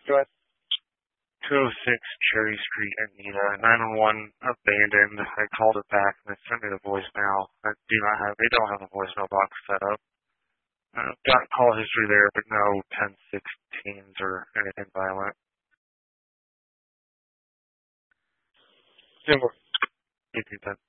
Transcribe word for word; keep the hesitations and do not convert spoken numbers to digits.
Go ahead. two oh six Cherry Street, Anita. nine one one abandoned. I called it back and it sent me the voicemail. I do not have, they don't have a voicemail box set up. Uh, got call history there, but no ten sixteens or anything violent. Simple. eighteen ten.